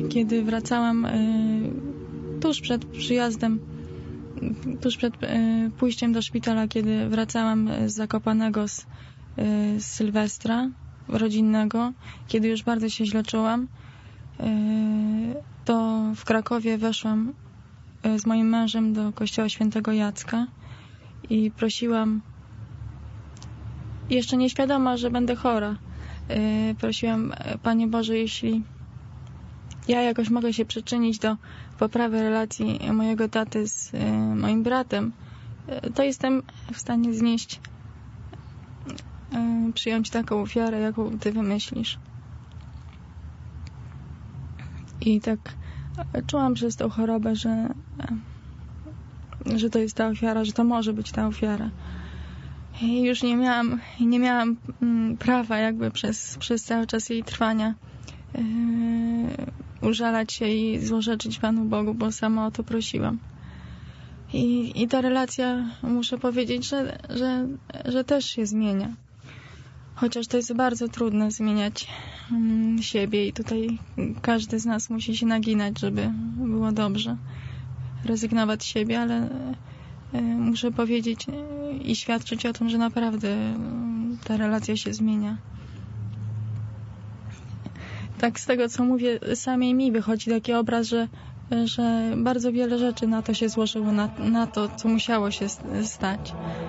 kiedy wracałam tuż przed przyjazdem, tuż przed pójściem do szpitala, kiedy wracałam z Zakopanego z Sylwestra rodzinnego, kiedy już bardzo się źle czułam, to w Krakowie weszłam z moim mężem do kościoła świętego Jacka i prosiłam, jeszcze nieświadoma, że będę chora, prosiłam, Panie Boże, jeśli ja jakoś mogę się przyczynić do poprawy relacji mojego taty z moim bratem, to jestem w stanie przyjąć taką ofiarę, jaką Ty wymyślisz. I tak czułam przez tą chorobę, że to jest ta ofiara, że to może być ta ofiara. I już nie miałam prawa jakby przez cały czas jej trwania użalać się i złorzeczyć Panu Bogu, bo sama o to prosiłam. I ta relacja, muszę powiedzieć, że też się zmienia. Chociaż to jest bardzo trudne zmieniać siebie i tutaj każdy z nas musi się naginać, żeby było dobrze. Rezygnować z siebie, ale muszę powiedzieć i świadczyć o tym, że naprawdę ta relacja się zmienia. Tak z tego, co mówię, samej mi wychodzi taki obraz, że bardzo wiele rzeczy na to się złożyło, na to, co musiało się stać.